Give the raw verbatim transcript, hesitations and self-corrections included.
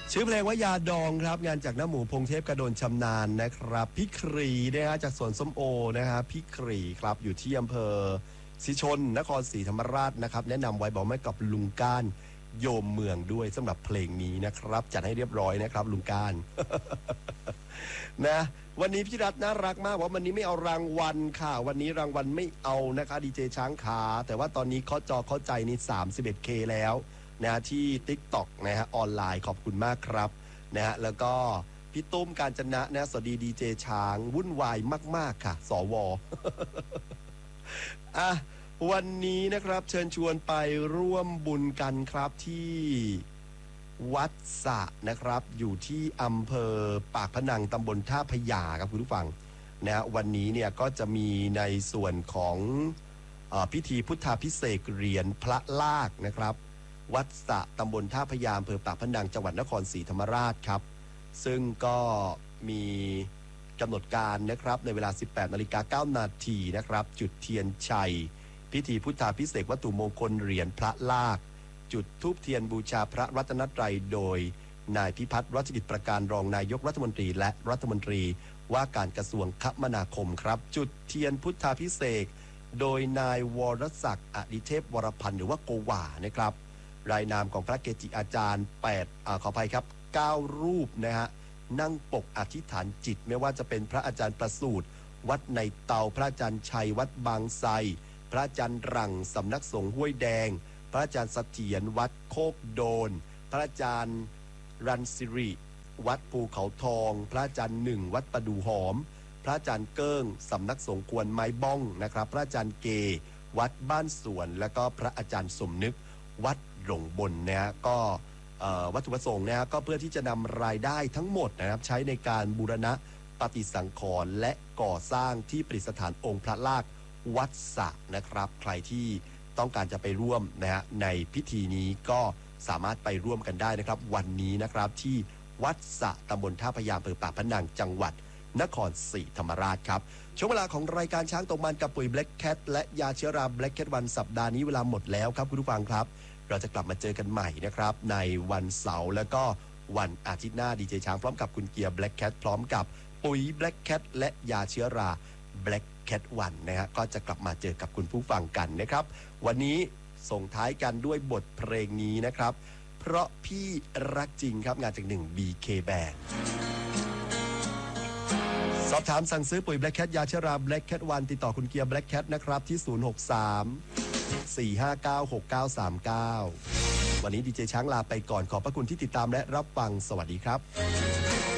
ชื่อเพลงว่ายาดองครับงานจากน้าหมูพงเทพกระโดนชำนาญนะครับพี่ครีนะฮะจากสวนส้มโอนะฮะพี่ครีครับอยู่ที่อำเภอสิชนนครศรีธรรมราชนะครับแนะนำไว้บอกไม่กับลุงก้านโยมเมืองด้วยสำหรับเพลงนี้นะครับจัดให้เรียบร้อยนะครับลุงก้าน นะวันนี้พี่รัตน่ารักมากว่าวันนี้ไม่เอารางวัลค่ะวันนี้รางวัลไม่เอานะคะดีเจช้างขาแต่ว่าตอนนี้เคาะจอเข้าใจนี่ สามสิบเอ็ดเค แล้วนะที่ ติ๊กต็อก นะฮะออนไลน์ขอบคุณมากครับนะฮะแล้วก็พี่ตุ้มกาญจนะนะสวัสดีดีเจช้างวุ่นวายมากๆค่ะสว อ่ะวันนี้นะครับเชิญชวนไปร่วมบุญกันครับที่วัดสะนะครับอยู่ที่อำเภอปากพนังตำบลท่าพญาครับคุณผู้ฟังนะวันนี้เนี่ยก็จะมีในส่วนของเอ่อพิธีพุทธาภิเษกเหรียญพระลากนะครับวัดสะตำบลท่าพญาอำเภอปากพนังจังหวัดนครศรีธรรมราชครับซึ่งก็มีกำหนดการนะครับในเวลา สิบแปดนาฬิกาเก้านาทีนะครับจุดเทียนชัยพิธีพุทธาภิเษกวัตถุมงคลเหรียญพระลากจุดธูปเทียนบูชาพระรัตนตรัยโดยนายพิพัฒน์รัชกิจประการรองนายกรัฐมนตรีและรัฐมนตรีว่าการกระทรวงคมนาคมครับจุดเทียนพุทธาภิเษกโดยนายวรศักดิ์อดิเทพวรพันธ์หรือว่าโกวานะครับรายนามของพระเกจิอาจารย์แปดอ่าขออภัยครับเก้ารูปนะฮะนั่งปกอธิษฐานจิตไม่ว่าจะเป็นพระอาจารย์ประสูติวัดในเตาพระอาจารย์ชัยวัดบางไทรพระอาจารย์รังสำนักสงฆ์ห้วยแดงพระอาจารย์เสถียรวัดโคกโดนพระอาจารย์รันสิริวัดภูเขาทองพระอาจารย์หนึ่งวัดประดูหอมพระอาจารย์เกิ้งสำนักสงฆ์กวนไม้บ้องนะครับพระอาจารย์เกวัดบ้านสวนแล้วก็พระอาจารย์สมนึกวัดหลงบนนะฮะก็วัตถุประสงค์นะฮะก็เพื่อที่จะนำรายได้ทั้งหมดนะครับใช้ในการบูรณะปฏิสังขรณ์และก่อสร้างที่ประดิษฐานองค์พระลากวัดสะนะครับใครที่ต้องการจะไปร่วมนะฮะในพิธีนี้ก็สามารถไปร่วมกันได้นะครับวันนี้นะครับที่วัดสะตำบลท่าพญาอำเภอปากพนังจังหวัดนครศรีธรรมราชครับช่วงเวลาของรายการช้างตกมันกับปุ๋ย Black Cat และยาเชื้อรา Black Cat วันสัปดาห์นี้เวลาหมดแล้วครับคุณผู้ฟังครับเราจะกลับมาเจอกันใหม่นะครับในวันเสาร์แล้วก็วันอาทิตย์หน้าดีเจช้างพร้อมกับคุณเกียร์ Black Cat พร้อมกับปุ๋ย Black Cat และยาเชื้อรา Black Cat วันนะฮะก็จะกลับมาเจอกับคุณผู้ฟังกันนะครับวันนี้ส่งท้ายกันด้วยบทเพลงนี้นะครับเพราะพี่รักจริงครับงานจากหนึ่ง บี เค Band สอบถามสั่งซื้อปุ๋ย Black Cat ยาเชื้อรา Black Cat วันติดต่อคุณเกียร์ Black Cat นะครับที่ศูนย์ หก สาม สี่ ห้า เก้า หก เก้า สาม เก้าวันนี้ดีเจช้างลาไปก่อนขอบพระคุณที่ติดตามและรับฟังสวัสดีครับ